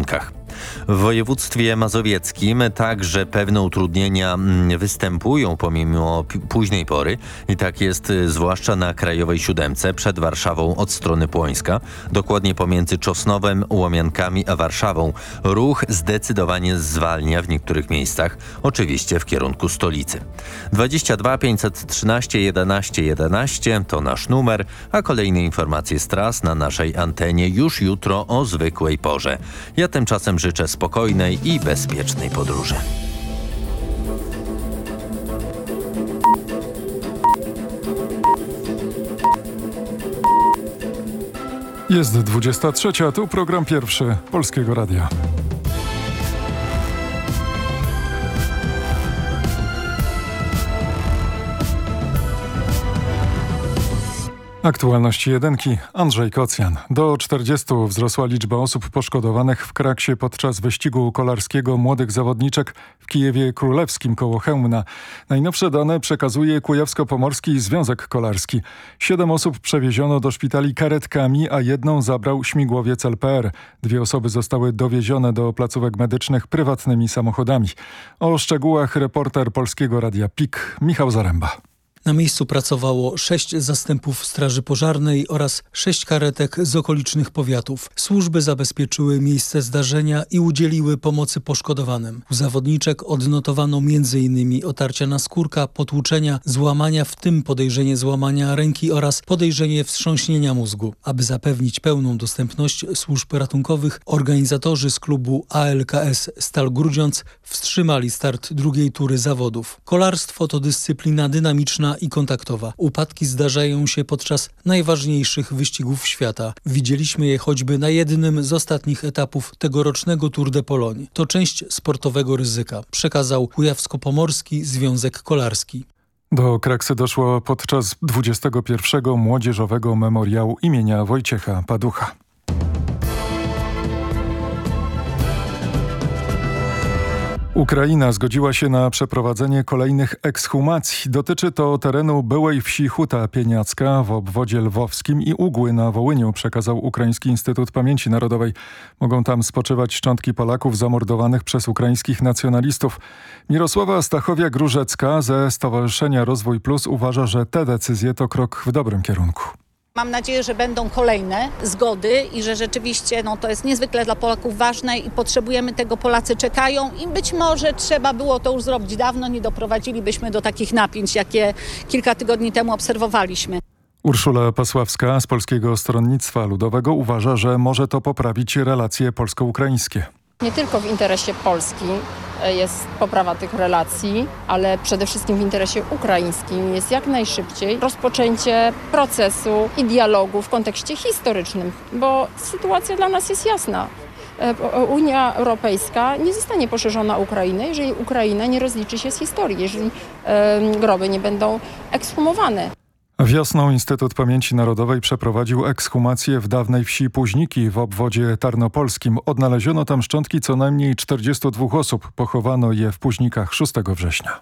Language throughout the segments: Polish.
warunkach. W województwie mazowieckim także pewne utrudnienia występują pomimo późnej pory i tak jest zwłaszcza na Krajowej Siódemce przed Warszawą od strony Płońska, dokładnie pomiędzy Czosnowem, Łomiankami a Warszawą. Ruch zdecydowanie zwalnia w niektórych miejscach, oczywiście w kierunku stolicy. 22 513 11 11 to nasz numer, a kolejne informacje z tras na naszej antenie już jutro o zwykłej porze. Ja tymczasem życzę spokojnej i bezpiecznej podróży. Jest 23, tu program pierwszy Polskiego Radia. Aktualności jedynki. Andrzej Kocjan. Do 40 wzrosła liczba osób poszkodowanych w kraksie podczas wyścigu kolarskiego młodych zawodniczek w Kijewie Królewskim koło Chełmna. Najnowsze dane przekazuje Kujawsko-Pomorski Związek Kolarski. 7 osób przewieziono do szpitali karetkami, a jedną zabrał śmigłowiec LPR. 2 osoby zostały dowiezione do placówek medycznych prywatnymi samochodami. O szczegółach reporter Polskiego Radia PIK Michał Zaręba. Na miejscu pracowało 6 zastępów straży pożarnej oraz 6 karetek z okolicznych powiatów. Służby zabezpieczyły miejsce zdarzenia i udzieliły pomocy poszkodowanym. U zawodniczek odnotowano m.in. otarcia naskórka, potłuczenia, złamania, w tym podejrzenie złamania ręki oraz podejrzenie wstrząśnienia mózgu. Aby zapewnić pełną dostępność służb ratunkowych, organizatorzy z klubu ALKS Stal Grudziądz wstrzymali start drugiej tury zawodów. Kolarstwo to dyscyplina dynamiczna i kontaktowa. Upadki zdarzają się podczas najważniejszych wyścigów świata. Widzieliśmy je choćby na jednym z ostatnich etapów tegorocznego Tour de Pologne. To część sportowego ryzyka, przekazał Kujawsko-Pomorski Związek Kolarski. Do kraksy doszło podczas 21. Młodzieżowego Memoriału imienia Wojciecha Paducha. Ukraina zgodziła się na przeprowadzenie kolejnych ekshumacji. Dotyczy to terenu byłej wsi Huta Pieniacka w obwodzie lwowskim i Ugły na Wołyniu, przekazał Ukraiński Instytut Pamięci Narodowej. Mogą tam spoczywać szczątki Polaków zamordowanych przez ukraińskich nacjonalistów. Mirosława Stachowia-Grużecka ze Stowarzyszenia Rozwój Plus uważa, że te decyzje to krok w dobrym kierunku. Mam nadzieję, że będą kolejne zgody i że rzeczywiście to jest niezwykle dla Polaków ważne i potrzebujemy tego, Polacy czekają i być może trzeba było to już zrobić dawno, nie doprowadzilibyśmy do takich napięć, jakie kilka tygodni temu obserwowaliśmy. Urszula Pasławska z Polskiego Stronnictwa Ludowego uważa, że może to poprawić relacje polsko-ukraińskie. Nie tylko w interesie Polski jest poprawa tych relacji, ale przede wszystkim w interesie ukraińskim jest jak najszybciej rozpoczęcie procesu i dialogu w kontekście historycznym, bo sytuacja dla nas jest jasna. Unia Europejska nie zostanie poszerzona Ukrainę, jeżeli Ukraina nie rozliczy się z historii, jeżeli groby nie będą ekshumowane. Wiosną Instytut Pamięci Narodowej przeprowadził ekshumację w dawnej wsi Późniki w obwodzie tarnopolskim. Odnaleziono tam szczątki co najmniej 42 osób. Pochowano je w Późnikach 6 września.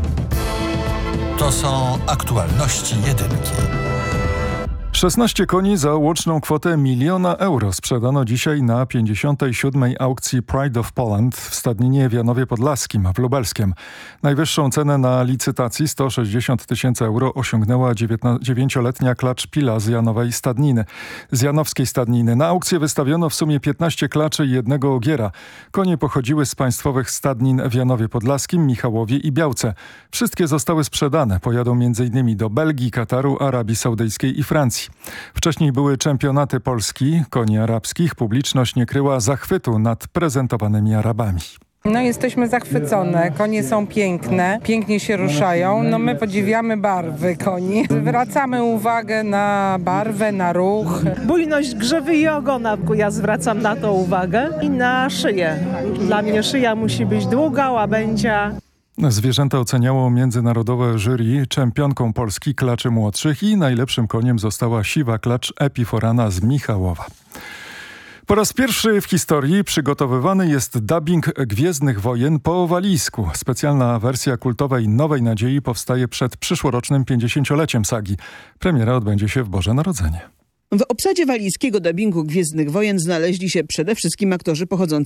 To są aktualności jedynki. 16 koni za łączną kwotę 1 000 000 euro sprzedano dzisiaj na 57. aukcji Pride of Poland w stadninie w Janowie Podlaskim w Lubelskiem. Najwyższą cenę na licytacji 160 000 euro osiągnęła 9-letnia klacz Pila z Janowej Stadniny. Z Janowskiej Stadniny na aukcję wystawiono w sumie 15 klaczy i 1 ogiera. Konie pochodziły z państwowych stadnin w Janowie Podlaskim, Michałowie i Białce. Wszystkie zostały sprzedane. Pojadą m.in. do Belgii, Kataru, Arabii Saudyjskiej i Francji. Wcześniej były czempionaty Polski, koni arabskich. Publiczność nie kryła zachwytu nad prezentowanymi Arabami. Jesteśmy zachwycone, konie są piękne, pięknie się ruszają. My podziwiamy barwy koni. Zwracamy uwagę na barwę, na ruch. Bujność grzewy i ogona, ja zwracam na to uwagę i na szyję. Dla mnie szyja musi być długa, łabędzia. Zwierzęta oceniało międzynarodowe jury. Czempionką Polski klaczy młodszych i najlepszym koniem została siwa klacz Epiforana z Michałowa. Po raz pierwszy w historii przygotowywany jest dubbing Gwiezdnych Wojen po walijsku. Specjalna wersja kultowej Nowej Nadziei powstaje przed przyszłorocznym 50-leciem sagi. Premiera odbędzie się w Boże Narodzenie. W obsadzie walijskiego dubbingu Gwiezdnych Wojen znaleźli się przede wszystkim aktorzy pochodzący